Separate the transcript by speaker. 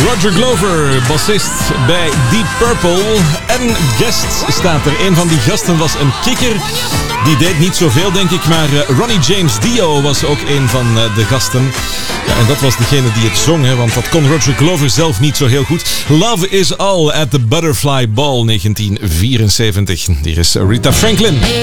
Speaker 1: Roger Glover, bassist bij Deep Purple. En guest staat er. Een van die gasten was een kikker. Die deed niet zoveel, denk ik, maar Ronnie James Dio was ook een van de gasten. Ja, en dat was degene die het zong, hè, want dat kon Roger Glover zelf niet zo heel goed. Love is All at the Butterfly Ball 1974. Hier is Rita Franklin.